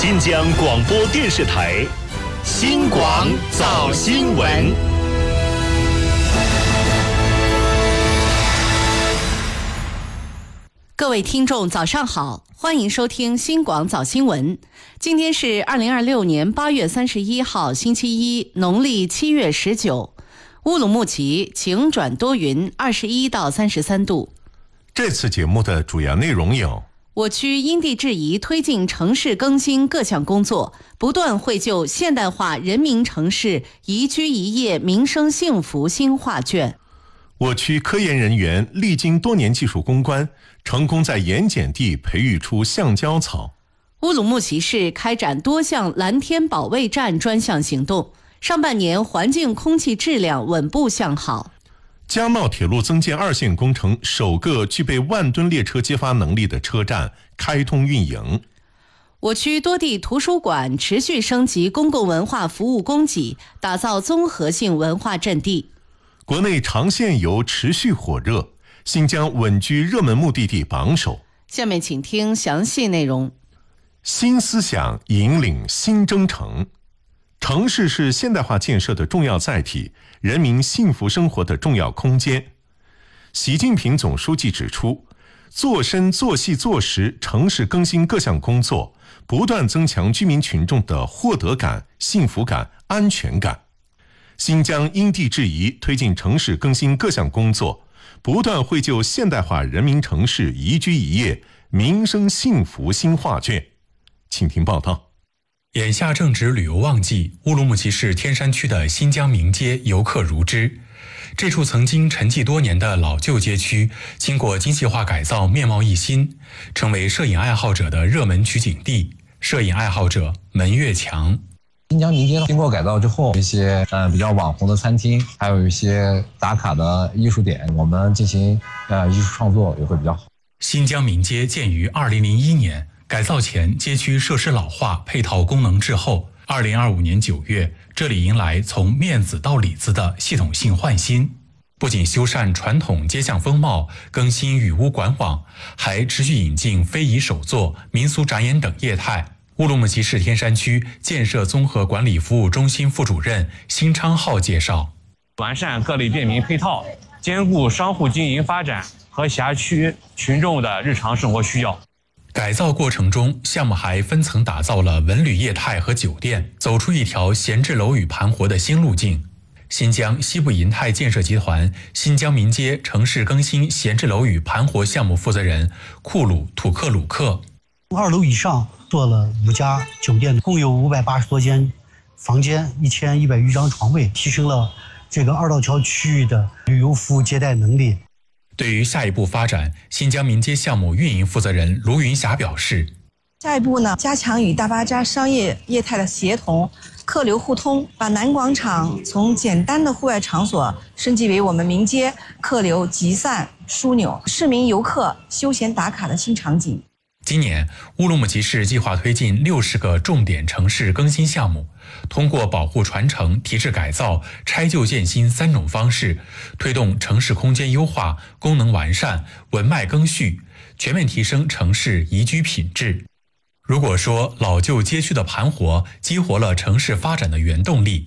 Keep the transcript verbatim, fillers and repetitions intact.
新疆广播电视台新广早新闻。 各位听众早上好，欢迎收听新广早新闻。今天是二零二六年八月三十一号星期一，农历七月十九。乌鲁木齐晴转多云，二十一到三十三度。 这次节目的主要内容有： 我区因地制宜推进城市更新各项工作，不断绘就现代化人民城市宜居宜业民生幸福新画卷。 我区科研人员历经多年技术攻关，成功在盐碱地培育出橡胶草。 乌鲁木齐市开展多项蓝天保卫战专项行动，上半年环境空气质量稳步向好。 嘉茂铁路增建二线工程首个具备万吨列车接发能力的车站开通运营。 我区多地图书馆持续升级公共文化服务供给，打造综合性文化阵地。 国内长线游持续火热，新疆稳居热门目的地榜首。 下面请听详细内容。 新思想引领新征程。城市是现代化建设的重要载体，人民幸福生活的重要空间。习近平总书记指出，做深做细做实城市更新各项工作，不断增强居民群众的获得感、幸福感、安全感。新疆因地制宜推进城市更新各项工作，不断绘就现代化人民城市宜居宜业民生幸福新画卷。请听报道。 眼下正值旅游旺季，乌鲁木齐市天山区的新疆名街游客如织。这处曾经沉寂多年的老旧街区，经过精细化改造，面貌一新，成为摄影爱好者的热门取景地。摄影爱好者门月强。 新疆名街经过改造之后，一些呃比较网红的餐厅，还有一些打卡的艺术点，我们进行呃艺术创作也会比较好。 新疆名街建于二零零一年。改造前街区设施老化，配套功能滞后。二零二五年九月，这里迎来从面子到里子的系统性换新，不仅修缮传统街巷风貌，更新雨屋管网，还持续引进非遗手作、民俗展演等业态。乌鲁木齐市天山区建设综合管理服务中心副主任辛昌浩介绍， 完善各类便民配套，兼顾商户经营发展和辖区群众的日常生活需要。 改造过程中，项目还分层打造了文旅业态和酒店，走出一条闲置楼宇盘活的新路径。新疆西部银泰建设集团新疆民街城市更新闲置楼宇盘活项目负责人库鲁土克鲁克， 二楼以上做了五家酒店，共有五百八十多间房间，一千一百余张床位，提升了这个二道桥区域的旅游服务接待能力。 对于下一步发展，新疆民街项目运营负责人卢云霞表示， 下一步呢，加强与大巴扎商业业态的协同，客流互通，把南广场从简单的户外场所升级为我们民街客流集散枢纽、市民游客休闲打卡的新场景。 今年，乌鲁木齐市计划推进六十个重点城市更新项目，通过保护传承、提质改造、拆旧建新三种方式，推动城市空间优化、功能完善、文脉更续，全面提升城市宜居品质。如果说老旧街区的盘活激活了城市发展的原动力，